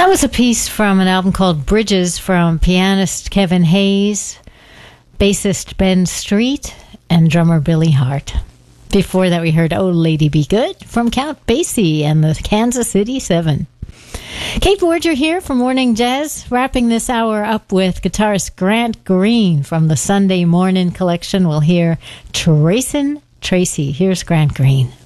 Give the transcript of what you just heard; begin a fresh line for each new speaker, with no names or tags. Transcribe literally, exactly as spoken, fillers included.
That was a piece from an album called Bridges from pianist Kevin Hayes, bassist Ben Street, and drummer Billy Hart. Before that, we heard Oh Lady Be Good from Count Basie and the Kansas City Seven. Kate Borger here for Morning Jazz, wrapping this hour up with guitarist Grant Green from the Sunday Morning Collection. We'll hear Tracin' Tracy. Here's Grant Green.